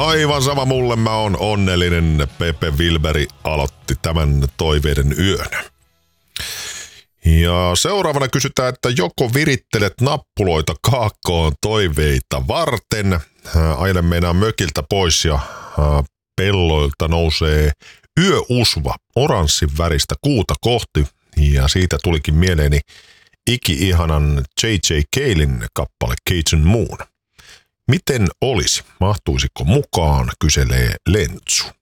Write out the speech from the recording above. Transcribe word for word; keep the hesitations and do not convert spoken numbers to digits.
Aivan sama mulle, mä oon onnellinen. Pepe Wilberi aloitti tämän toiveiden yön. Ja seuraavana kysytään, että joko virittelet nappuloita kaakkoon toiveita varten. Ajelen meinaa mökiltä pois ja pelloilta nousee yöusva oranssin väristä kuuta kohti. Ja siitä tulikin mieleeni iki-ihanan J J Calein kappale Cajun Moon. Miten olisi? Mahtuisiko mukaan, kyselee Lentsu.